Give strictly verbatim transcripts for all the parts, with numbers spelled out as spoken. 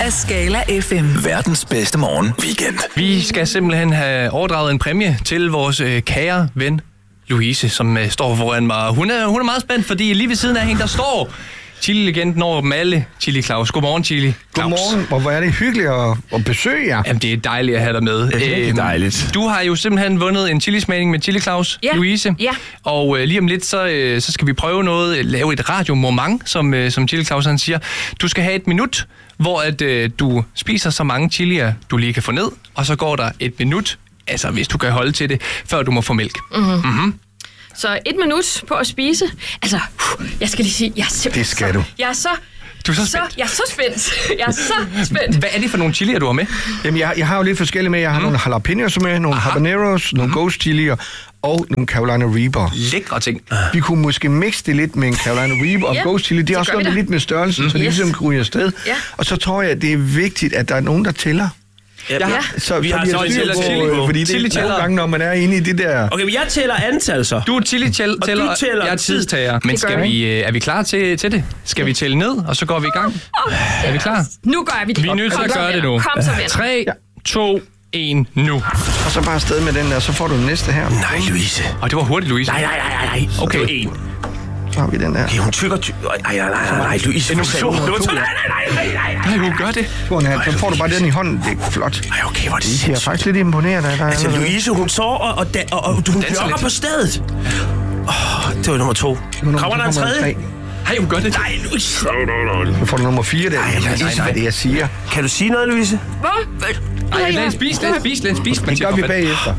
af Skala F M. Verdens bedste morgen weekend. Vi skal simpelthen have overdraget en præmie til vores øh, kære ven Louise, som øh, står foran mig. Hun er, hun er meget spændt, fordi lige ved siden af hende, der står Chili-legenden over dem alle, Chili Claus. Godmorgen, Chili Claus. Godmorgen, og hvor er det hyggeligt at, at besøge jer. Jamen, det er dejligt at have dig med. Det er rigtig dejligt. Du har jo simpelthen vundet en chilismagning med Chili Claus, ja. Louise. Ja. Og øh, lige om lidt, så, øh, så skal vi prøve noget, lave et radiomoment, som, øh, som Chili Claus han siger. Du skal have et minut, hvor at, øh, du spiser så mange chilier, du lige kan få ned, og så går der et minut, altså hvis du kan holde til det, før du må få mælk. Mm-hmm. Mm-hmm. Så et minut på at spise. Altså, jeg skal lige sige, jeg er simpelthen Det skal så, du. Jeg er så, Du er så så, spændt. jeg er så spændt. Jeg er så spændt. Hvad er det for nogle chilier, du har med? Jamen, jeg, jeg har jo lidt forskellige med. Jeg har mm. nogle jalapenos med, nogle Aha. habaneros, nogle mm. ghost chilier og nogle Carolina Reaper. Lækre ting. Vi kunne måske mixe det lidt med en Carolina Reaper og Ja, ghost chili. Det er det også gør noget vi med da. lidt med størrelsen, mm. så det Yes. ligesom kan ryge afsted. Ja. Og så tror jeg, at det er vigtigt, at der er nogen, der tæller. Ja. Ja. Så, Vi så har vi så har en styr tæller på, chili øh, på. fordi det Chili er tæller. nogle gange, når man er inde i det der... Okay, men jeg tæller antal så. Du er chili-tæller, Og du tæller jeg er tid. tidstager. Men Det gør skal vi. vi, øh, er vi klar til, til det? Skal vi tælle ned, og så går vi i gang? Er vi klar? Nu gør vi det. Vi er nødt til Kom at så, gøre det venner. nu. Kom så, venner. tre, to, et, nu. Og så bare afsted med den der, så får du den næste her. Nej, Louise. Og det var hurtigt, Louise. Nej, nej, nej, nej, nej. Okay. Det var en. Så har vi den der. Okay, hun tykker... Ty- nej, nej, nej, nej, Louise. Nu For sagde hun to. Det var to. to. Nej, nej, nej, nej, nej. Nej, hun gør det. Få den her. Så får du bare den i hånden. Det er flot. Ej, okay, hvor er det Jeg er sindssygt. faktisk lidt imponeret af dig. Altså, Louise, hun sover, og, og, da- og, og hun Danser blokker lidt. på stedet. Åh, det var nummer to. Nu Kommer der en tredje? Nej, hun gør det. Nej, Louise. Nu får du nummer fire der. Nej, Jeg nej, kan nej, sige, hvad det er, jeg siger. Kan du sige noget, Louise? Hvad? Nej, lad os spise, lad os spise, lad os spise. Det gør vi bagefter.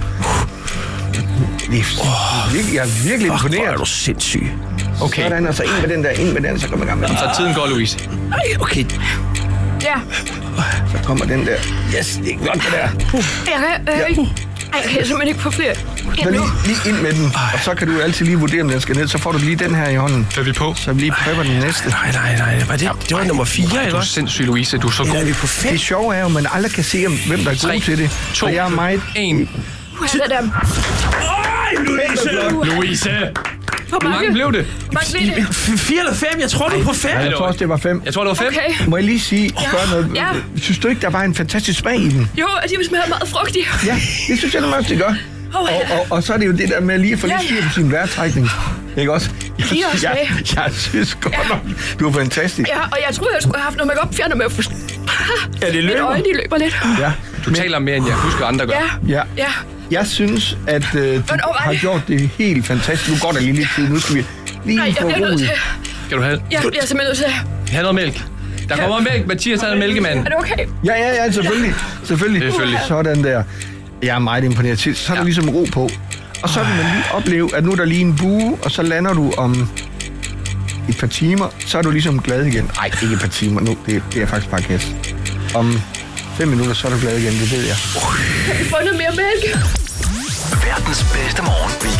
Det er virkelig, jeg er virkelig Fuck, hvor er imponeret. du sindssyg. Okay, Sådan, altså en med den der, en med den, så kommer i gang med den. så tiden går, Louise. Nej, okay. Ja. Så kommer den der. Yes, det er godt det der. Jeg kan øh, ikke. Ej, jeg kan simpelthen ikke få flere. Ja, Så nu. lige, lige ind med den, og så kan du altid lige vurdere, om den skal ned. Så får du lige den her i hånden. Er vi på? Så vi lige prepper den næste. Nej, nej, nej. Var det, det var nummer fire, Du ikke er også? sindssyg, Louise. Du er så Eller er god. vi på Det fem? sjove er jo, at man aldrig kan se, om- hvem der er Tre, god til det. to, Og jeg er meget... en. Hvor er det der? Ej, Louise! Louise! Hvor Hvor mange blev det? Hvor mange blev det? F- Fire eller fem? Jeg tror, du er på fem. Ja, jeg tror også, det var fem. Jeg tror, det var fem. Okay. Må jeg lige sige, spørge noget? Ja. Synes du ikke, der var en fantastisk smag i den? Jo, de smager meget frugtige. Ja, det synes jeg også, det gør. Åh, Og, ja. og, og så er det jo det der med lige at få lidt Ja, styr ja. på sin vejrtrækning. Ikke også? Jeg, Lige at jeg, smage. jeg synes godt nok, du er fantastisk. Ja, og jeg troede, jeg skulle have haft noget makeup fjernet med. For... Ja, det Mine løber. øjne, de løber lidt. Ja. Du taler mere, end jeg husker, andre gør. Ja, Ja. ja. Jeg synes, at øh, du Hvornår var har det? gjort det helt fantastisk. Nu går der lige lidt tid. Nu skal vi lige Nej, jeg få bliver nødt ro i. til. Skal du have, Ja, jeg er simpelthen nødt til. have noget mælk? Der kommer mælk. Mathias er en mælkemand. Er det okay? Ja, ja, ja, selvfølgelig. Selvfølgelig. Selvfølgelig. Sådan der. Jeg er meget imponeret til. Så er der ligesom ro på. Og så vil man lige opleve, at nu er der lige en bue, og så lander du om et par timer, så er du ligesom glad igen. Nej, ikke et par timer nu. Det, det er faktisk bare kæft. Om fem minutter, så er du glad igen, det ved jeg. Har vi fundet mere mælk? Verdens bedste morgen weekend.